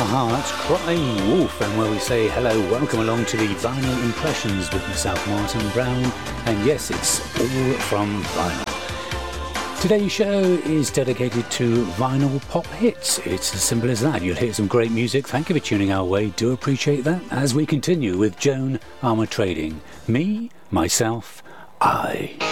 That's Crying Wolf, and where we say hello, welcome along to the Vinyl Impressions with myself, Martin Brown, and yes, it's all from vinyl. Today's show is dedicated to vinyl pop hits. It's as simple as that. You'll hear some great music. Thank you for tuning our way. Do appreciate that. As we continue with Joan Armatrading. Me, myself, I.